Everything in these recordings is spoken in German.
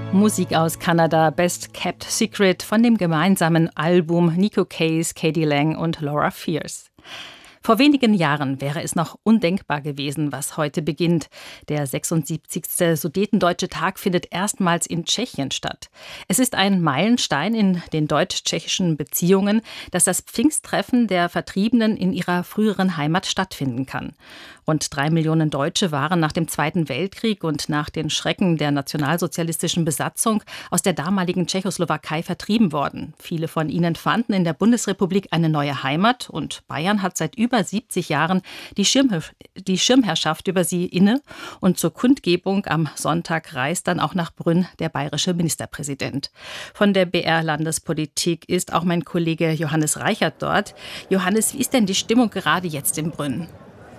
Musik aus Kanada, Best Kept Secret von dem gemeinsamen Album Nico Case, Katie Lang und Laura Fierce. Vor wenigen Jahren wäre es noch undenkbar gewesen, was heute beginnt. Der 76. Sudetendeutsche Tag findet erstmals in Tschechien statt. Es ist ein Meilenstein in den deutsch-tschechischen Beziehungen, dass das Pfingsttreffen der Vertriebenen in ihrer früheren Heimat stattfinden kann. Rund 3 Millionen Deutsche waren nach dem Zweiten Weltkrieg und nach den Schrecken der nationalsozialistischen Besatzung aus der damaligen Tschechoslowakei vertrieben worden. Viele von ihnen fanden in der Bundesrepublik eine neue Heimat und Bayern hat seit über 70 Jahren die Schirmherrschaft über sie inne. Und zur Kundgebung am Sonntag reist dann auch nach Brünn der bayerische Ministerpräsident. Von der BR-Landespolitik ist auch mein Kollege Johannes Reichert dort. Johannes, wie ist denn die Stimmung gerade jetzt in Brünn?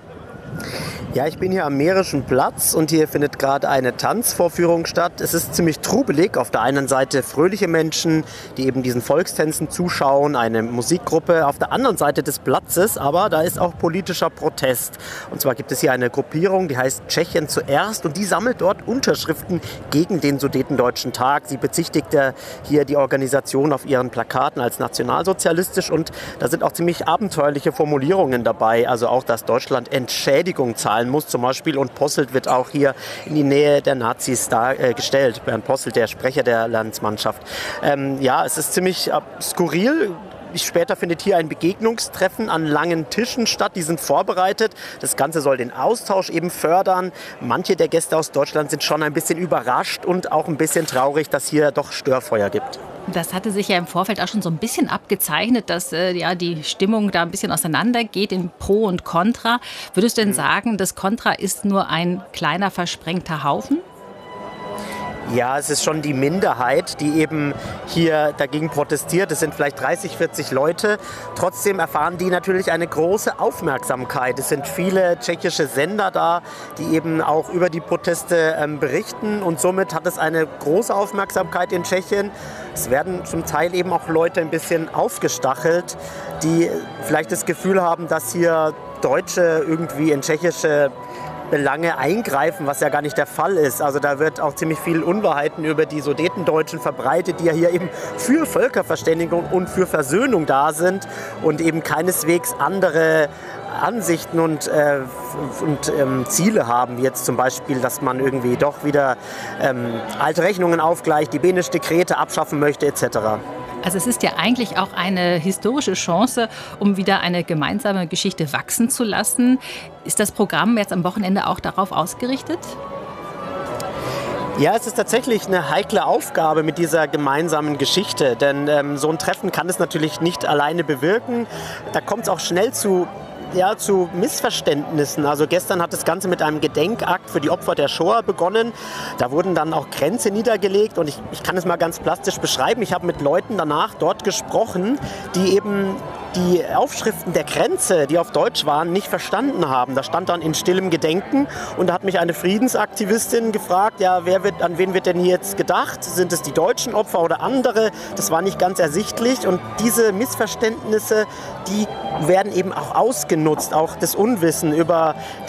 Ja, ich bin hier am Mährischen Platz und hier findet gerade eine Tanzvorführung statt. Es ist ziemlich trubelig. Auf der einen Seite fröhliche Menschen, die eben diesen Volkstänzen zuschauen, eine Musikgruppe. Auf der anderen Seite des Platzes, aber da ist auch politischer Protest. Und zwar gibt es hier eine Gruppierung, die heißt Tschechien zuerst und die sammelt dort Unterschriften gegen den Sudetendeutschen Tag. Sie bezichtigte hier die Organisation auf ihren Plakaten als nationalsozialistisch und da sind auch ziemlich abenteuerliche Formulierungen dabei. Also auch, dass Deutschland Entschädigung zahlen muss zum Beispiel. Und Posselt wird auch hier in die Nähe der Nazis dargestellt. Bernd Posselt, der Sprecher der Landsmannschaft. Ja, es ist ziemlich skurril. Später findet hier ein Begegnungstreffen an langen Tischen statt. Die sind vorbereitet. Das Ganze soll den Austausch eben fördern. Manche der Gäste aus Deutschland sind schon ein bisschen überrascht und auch ein bisschen traurig, dass hier doch Störfeuer gibt. Das hatte sich ja im Vorfeld auch schon so ein bisschen abgezeichnet, dass die Stimmung da ein bisschen auseinandergeht in Pro und Contra. Würdest du denn sagen, das Contra ist nur ein kleiner versprengter Haufen? Ja, es ist schon die Minderheit, die eben hier dagegen protestiert. Es sind vielleicht 30, 40 Leute. Trotzdem erfahren die natürlich eine große Aufmerksamkeit. Es sind viele tschechische Sender da, die eben auch über die Proteste berichten. Und somit hat es eine große Aufmerksamkeit in Tschechien. Es werden zum Teil eben auch Leute ein bisschen aufgestachelt, die vielleicht das Gefühl haben, dass hier Deutsche irgendwie in tschechische Belange eingreifen, was ja gar nicht der Fall ist. Also da wird auch ziemlich viel Unwahrheiten über die Sudetendeutschen verbreitet, die ja hier eben für Völkerverständigung und für Versöhnung da sind und eben keineswegs andere Ansichten und Ziele haben, wie jetzt zum Beispiel, dass man irgendwie doch wieder alte Rechnungen aufgleicht, die Beneš Dekrete abschaffen möchte etc. Also es ist ja eigentlich auch eine historische Chance, um wieder eine gemeinsame Geschichte wachsen zu lassen. Ist das Programm jetzt am Wochenende auch darauf ausgerichtet? Ja, es ist tatsächlich eine heikle Aufgabe mit dieser gemeinsamen Geschichte, denn so ein Treffen kann es natürlich nicht alleine bewirken. Da kommt es auch schnell zu Missverständnissen. Also gestern hat das Ganze mit einem Gedenkakt für die Opfer der Shoah begonnen. Da wurden dann auch Kränze niedergelegt und ich kann es mal ganz plastisch beschreiben. Ich habe mit Leuten danach dort gesprochen, die eben die Aufschriften der Kränze, die auf Deutsch waren, nicht verstanden haben. Da stand dann in stillem Gedenken und da hat mich eine Friedensaktivistin gefragt, ja, an wen wird denn hier jetzt gedacht? Sind es die deutschen Opfer oder andere? Das war nicht ganz ersichtlich und diese Missverständnisse, die werden eben auch ausgenutzt, auch das Unwissen über